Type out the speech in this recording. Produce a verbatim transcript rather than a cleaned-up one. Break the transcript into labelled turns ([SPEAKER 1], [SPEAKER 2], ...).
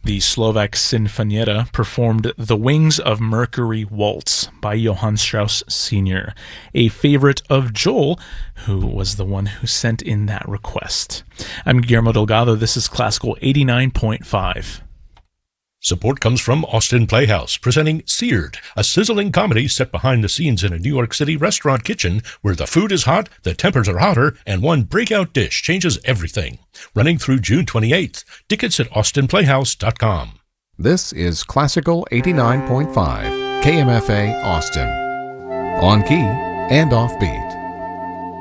[SPEAKER 1] The Slovak Sinfonietta performed The Wings of Mercury Waltz by Johann Strauss Senior, a favorite of Joel, who was the one who sent in that request. I'm Guillermo Delgado. This is Classical eighty-nine point five.
[SPEAKER 2] Support comes from Austin Playhouse, presenting Seared, a sizzling comedy set behind the scenes in a New York City restaurant kitchen where the food is hot, the tempers are hotter, and one breakout dish changes everything. Running through June twenty-eighth. Tickets at austin playhouse dot com.
[SPEAKER 3] This is Classical eighty-nine point five, K M F A Austin. On key and off beat.